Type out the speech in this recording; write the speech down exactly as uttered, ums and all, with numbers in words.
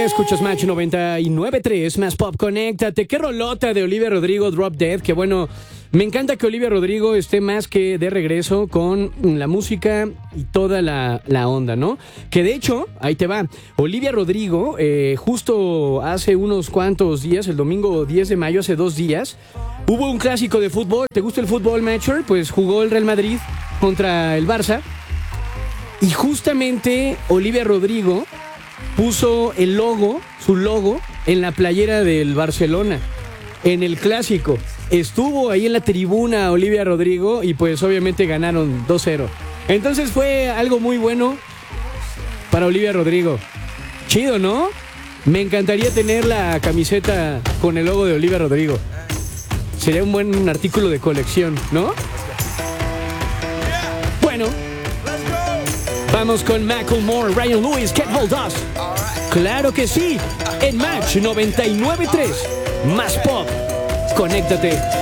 tarde, escuchas Match noventa y nueve punto tres, Más Pop, conéctate. Qué rolota de Olivia Rodrigo, Drop Dead, que bueno, me encanta que Olivia Rodrigo esté más que de regreso con la música y toda la, la onda, ¿no? Que de hecho, ahí te va, Olivia Rodrigo, eh, justo hace unos cuantos días, el domingo diez de mayo, hace dos días, hubo un clásico de fútbol. ¿Te gusta el fútbol, Matcher? Pues jugó el Real Madrid contra el Barça. Y justamente Olivia Rodrigo puso el logo, su logo, en la playera del Barcelona, en el clásico. Estuvo ahí en la tribuna Olivia Rodrigo y pues obviamente ganaron dos cero. Entonces fue algo muy bueno para Olivia Rodrigo. Chido, ¿no? Me encantaría tener la camiseta con el logo de Olivia Rodrigo. Sería un buen artículo de colección, ¿no? Bueno, vamos con Macklemore, Ryan Lewis, Can't Hold Us. Claro que sí, en Match noventa y nueve punto tres, Más Pop, conéctate.